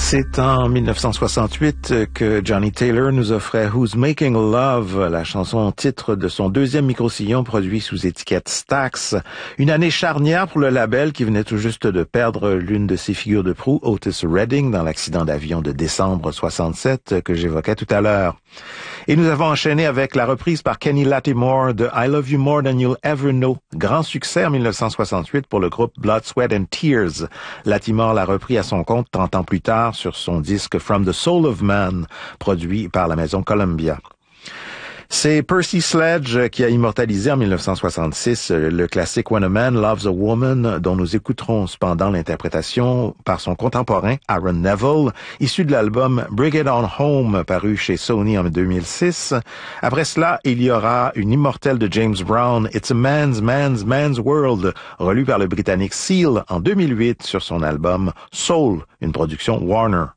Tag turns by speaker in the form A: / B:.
A: C'est en 1968 que Johnny Taylor nous offrait Who's Making Love, la chanson titre de son deuxième micro-sillon produit sous étiquette Stax. Une année charnière pour le label qui venait tout juste de perdre l'une de ses figures de proue, Otis Redding, dans l'accident d'avion de décembre 67 que j'évoquais tout à l'heure. Et nous avons enchaîné avec la reprise par Kenny Lattimore de I Love You More Than You'll Ever Know. Grand succès en 1968 pour le groupe Blood, Sweat and Tears. Lattimore l'a repris à son compte 30 ans plus tard sur son disque From the Soul of Man, produit par la maison Columbia. C'est Percy Sledge qui a immortalisé en 1966 le classique When a Man Loves a Woman, dont nous écouterons cependant l'interprétation par son contemporain Aaron Neville, issu de l'album Bring It On Home, paru chez Sony en 2006. Après cela, il y aura une immortelle de James Brown, It's a Man's World, relu par le Britannique Seal en 2008 sur son album Soul, une production Warner.